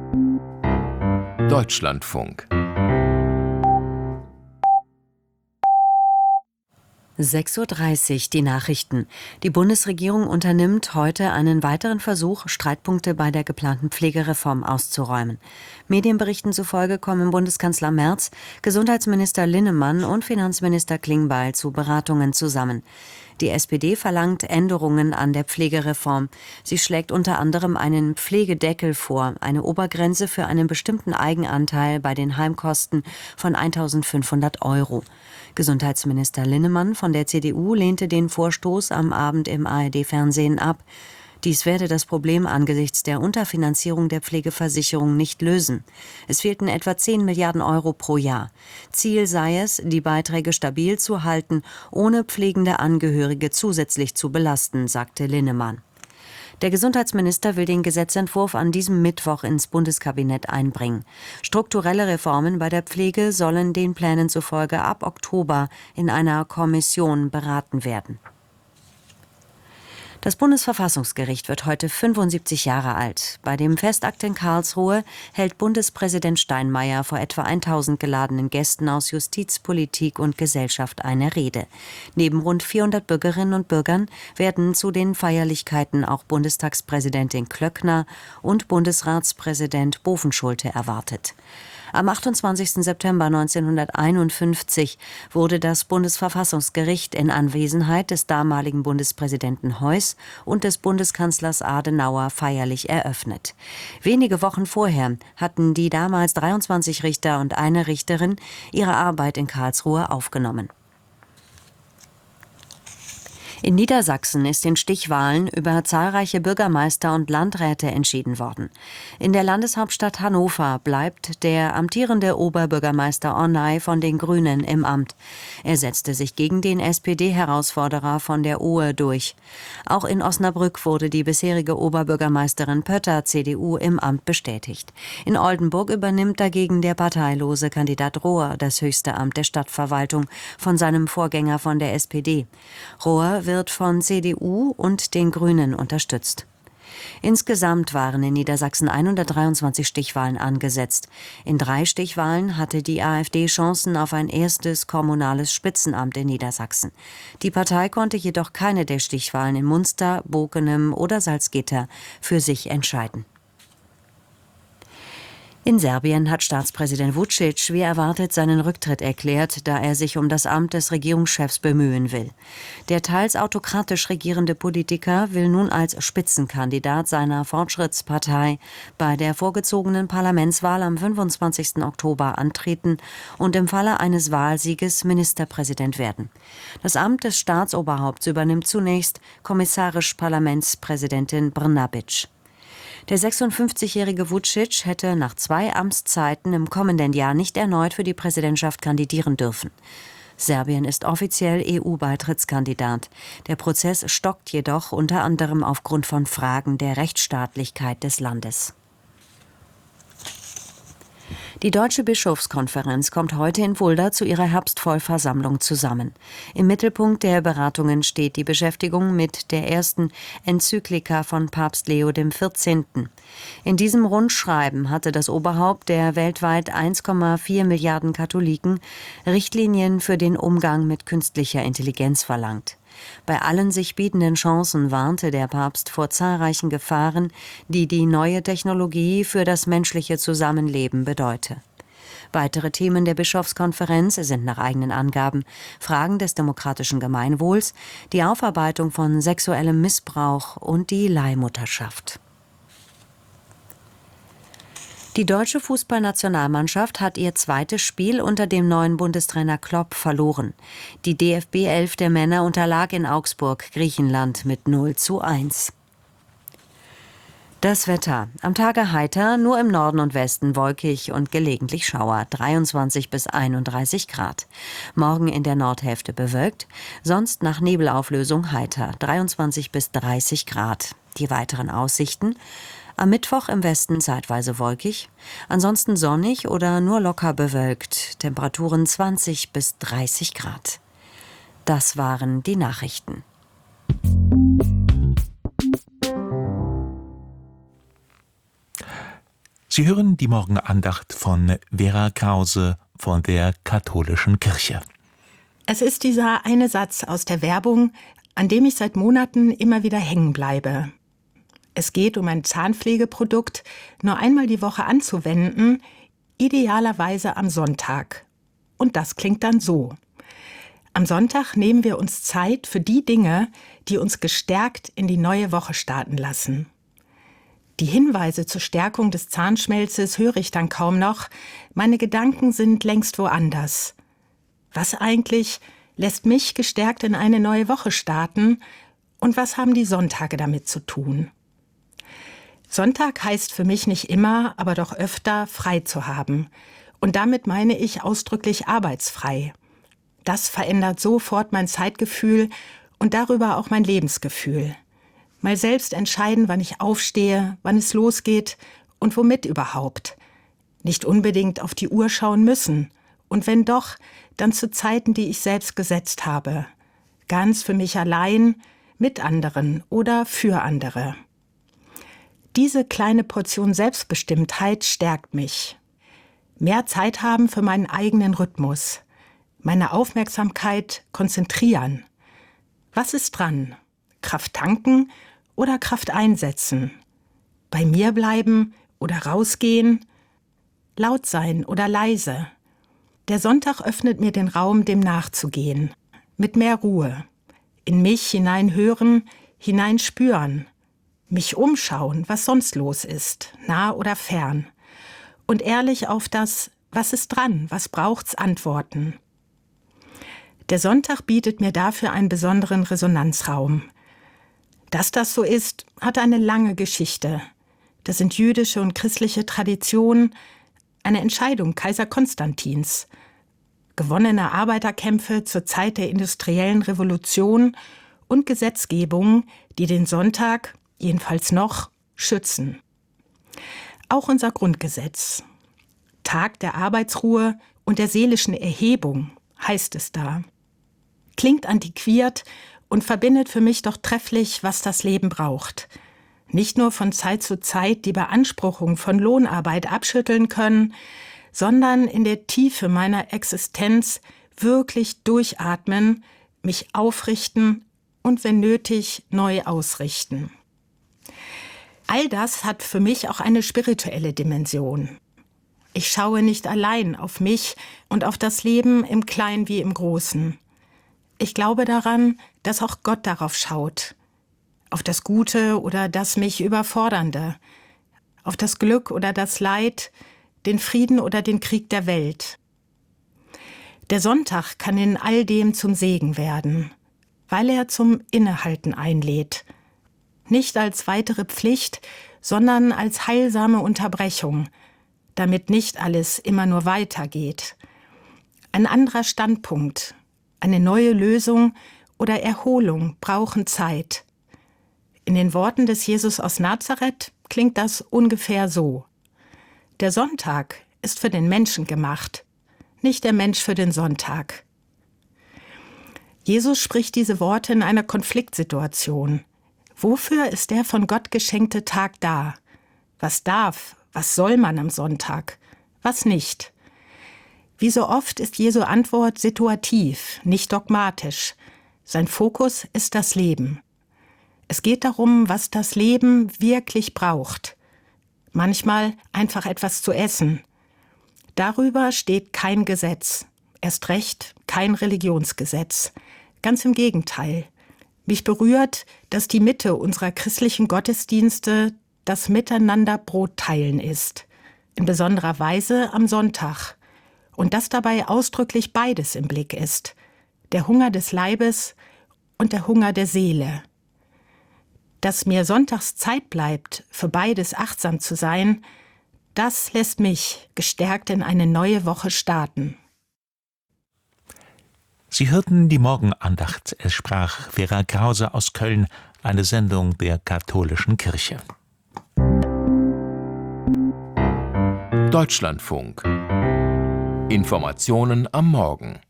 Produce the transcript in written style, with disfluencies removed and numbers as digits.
Deutschlandfunk 6:30 Uhr, die Nachrichten. Die Bundesregierung unternimmt heute einen weiteren Versuch, Streitpunkte bei der geplanten Pflegereform auszuräumen. Medienberichten zufolge kommen Bundeskanzler Merz, Gesundheitsminister Linnemann und Finanzminister Klingbeil zu Beratungen zusammen. Die SPD verlangt Änderungen an der Pflegereform. Sie schlägt unter anderem einen Pflegedeckel vor, eine Obergrenze für einen bestimmten Eigenanteil bei den Heimkosten von 1.500 €. Gesundheitsminister Linnemann von der CDU lehnte den Vorstoß am Abend im ARD-Fernsehen ab. Dies werde das Problem angesichts der Unterfinanzierung der Pflegeversicherung nicht lösen. Es fehlten etwa 10 Milliarden € pro Jahr. Ziel sei es, die Beiträge stabil zu halten, ohne pflegende Angehörige zusätzlich zu belasten, sagte Linnemann. Der Gesundheitsminister will den Gesetzentwurf an diesem Mittwoch ins Bundeskabinett einbringen. Strukturelle Reformen bei der Pflege sollen den Plänen zufolge ab Oktober in einer Kommission beraten werden. Das Bundesverfassungsgericht wird heute 75 Jahre alt. Bei dem Festakt in Karlsruhe hält Bundespräsident Steinmeier vor etwa 1000 geladenen Gästen aus Justiz, Politik und Gesellschaft eine Rede. Neben rund 400 Bürgerinnen und Bürgern werden zu den Feierlichkeiten auch Bundestagspräsidentin Klöckner und Bundesratspräsident Bovenschulte erwartet. Am 28. September 1951 wurde das Bundesverfassungsgericht in Anwesenheit des damaligen Bundespräsidenten Heuss und des Bundeskanzlers Adenauer feierlich eröffnet. Wenige Wochen vorher hatten die damals 23 Richter und eine Richterin ihre Arbeit in Karlsruhe aufgenommen. In Niedersachsen ist in Stichwahlen über zahlreiche Bürgermeister und Landräte entschieden worden. In der Landeshauptstadt Hannover bleibt der amtierende Oberbürgermeister Ornay von den Grünen im Amt. Er setzte sich gegen den SPD-Herausforderer von der Ohe durch. Auch in Osnabrück wurde die bisherige Oberbürgermeisterin Pötter, CDU, im Amt bestätigt. In Oldenburg übernimmt dagegen der parteilose Kandidat Rohr das höchste Amt der Stadtverwaltung von seinem Vorgänger von der SPD. Rohr wird von CDU und den Grünen unterstützt. Insgesamt waren in Niedersachsen 123 Stichwahlen angesetzt. In 3 Stichwahlen hatte die AfD Chancen auf ein erstes kommunales Spitzenamt in Niedersachsen. Die Partei konnte jedoch keine der Stichwahlen in Munster, Bokenem oder Salzgitter für sich entscheiden. In Serbien hat Staatspräsident Vučić wie erwartet seinen Rücktritt erklärt, da er sich um das Amt des Regierungschefs bemühen will. Der teils autokratisch regierende Politiker will nun als Spitzenkandidat seiner Fortschrittspartei bei der vorgezogenen Parlamentswahl am 25. Oktober antreten und im Falle eines Wahlsieges Ministerpräsident werden. Das Amt des Staatsoberhaupts übernimmt zunächst kommissarisch Parlamentspräsidentin Brnabić. Der 56-jährige Vučić hätte nach 2 Amtszeiten im kommenden Jahr nicht erneut für die Präsidentschaft kandidieren dürfen. Serbien ist offiziell EU-Beitrittskandidat. Der Prozess stockt jedoch unter anderem aufgrund von Fragen der Rechtsstaatlichkeit des Landes. Die Deutsche Bischofskonferenz kommt heute in Fulda zu ihrer Herbstvollversammlung zusammen. Im Mittelpunkt der Beratungen steht die Beschäftigung mit der ersten Enzyklika von Papst Leo XIV. In diesem Rundschreiben hatte das Oberhaupt der weltweit 1,4 Milliarden Katholiken Richtlinien für den Umgang mit künstlicher Intelligenz verlangt. Bei allen sich bietenden Chancen warnte der Papst vor zahlreichen Gefahren, die die neue Technologie für das menschliche Zusammenleben bedeute. Weitere Themen der Bischofskonferenz sind nach eigenen Angaben Fragen des demokratischen Gemeinwohls, die Aufarbeitung von sexuellem Missbrauch und die Leihmutterschaft. Die deutsche Fußballnationalmannschaft hat ihr zweites Spiel unter dem neuen Bundestrainer Klopp verloren. Die DFB-11 der Männer unterlag in Augsburg, Griechenland mit 0:1. Das Wetter. Am Tage heiter, nur im Norden und Westen wolkig und gelegentlich Schauer, 23 bis 31 Grad. Morgen in der Nordhälfte bewölkt, sonst nach Nebelauflösung heiter, 23 bis 30 Grad. Die weiteren Aussichten: am Mittwoch im Westen zeitweise wolkig, ansonsten sonnig oder nur locker bewölkt, Temperaturen 20 bis 30 Grad. Das waren die Nachrichten. Sie hören die Morgenandacht von Vera Krause von der Katholischen Kirche. Es ist dieser eine Satz aus der Werbung, an dem ich seit Monaten immer wieder hängen bleibe. Es geht um ein Zahnpflegeprodukt, nur einmal die Woche anzuwenden, idealerweise am Sonntag. Und das klingt dann so: Am Sonntag nehmen wir uns Zeit für die Dinge, die uns gestärkt in die neue Woche starten lassen. Die Hinweise zur Stärkung des Zahnschmelzes höre ich dann kaum noch. Meine Gedanken sind längst woanders. Was eigentlich lässt mich gestärkt in eine neue Woche starten? Und was haben die Sonntage damit zu tun? Sonntag heißt für mich nicht immer, aber doch öfter, frei zu haben. Und damit meine ich ausdrücklich arbeitsfrei. Das verändert sofort mein Zeitgefühl und darüber auch mein Lebensgefühl. Mal selbst entscheiden, wann ich aufstehe, wann es losgeht und womit überhaupt. Nicht unbedingt auf die Uhr schauen müssen. Und wenn doch, dann zu Zeiten, die ich selbst gesetzt habe. Ganz für mich allein, mit anderen oder für andere. Diese kleine Portion Selbstbestimmtheit stärkt mich. Mehr Zeit haben für meinen eigenen Rhythmus. Meine Aufmerksamkeit konzentrieren. Was ist dran? Kraft tanken oder Kraft einsetzen? Bei mir bleiben oder rausgehen? Laut sein oder leise? Der Sonntag öffnet mir den Raum, dem nachzugehen. Mit mehr Ruhe. In mich hineinhören, hineinspüren. Mich umschauen, was sonst los ist, nah oder fern. Und ehrlich auf das, was ist dran, was braucht's, antworten. Der Sonntag bietet mir dafür einen besonderen Resonanzraum. Dass das so ist, hat eine lange Geschichte. Das sind jüdische und christliche Traditionen, eine Entscheidung Kaiser Konstantins, gewonnene Arbeiterkämpfe zur Zeit der industriellen Revolution und Gesetzgebungen, die den Sonntag, jedenfalls noch, schützen. Auch unser Grundgesetz. Tag der Arbeitsruhe und der seelischen Erhebung, heißt es da. Klingt antiquiert und verbindet für mich doch trefflich, was das Leben braucht. Nicht nur von Zeit zu Zeit die Beanspruchung von Lohnarbeit abschütteln können, sondern in der Tiefe meiner Existenz wirklich durchatmen, mich aufrichten und wenn nötig neu ausrichten. All das hat für mich auch eine spirituelle Dimension. Ich schaue nicht allein auf mich und auf das Leben im Kleinen wie im Großen. Ich glaube daran, dass auch Gott darauf schaut. Auf das Gute oder das mich Überfordernde. Auf das Glück oder das Leid, den Frieden oder den Krieg der Welt. Der Sonntag kann in all dem zum Segen werden, weil er zum Innehalten einlädt. Nicht als weitere Pflicht, sondern als heilsame Unterbrechung, damit nicht alles immer nur weitergeht. Ein anderer Standpunkt, eine neue Lösung oder Erholung brauchen Zeit. In den Worten des Jesus aus Nazareth klingt das ungefähr so: Der Sonntag ist für den Menschen gemacht, nicht der Mensch für den Sonntag. Jesus spricht diese Worte in einer Konfliktsituation. Wofür ist der von Gott geschenkte Tag da? Was darf, was soll man am Sonntag? Was nicht? Wie so oft ist Jesu Antwort situativ, nicht dogmatisch. Sein Fokus ist das Leben. Es geht darum, was das Leben wirklich braucht. Manchmal einfach etwas zu essen. Darüber steht kein Gesetz. Erst recht kein Religionsgesetz. Ganz im Gegenteil. Mich berührt, dass die Mitte unserer christlichen Gottesdienste das Miteinander Brot teilen ist. In besonderer Weise am Sonntag. Und dass dabei ausdrücklich beides im Blick ist. Der Hunger des Leibes und der Hunger der Seele. Dass mir sonntags Zeit bleibt, für beides achtsam zu sein, das lässt mich gestärkt in eine neue Woche starten. Sie hörten die Morgenandacht. Es sprach Vera Krause aus Köln, eine Sendung der Katholischen Kirche. Deutschlandfunk. Informationen am Morgen.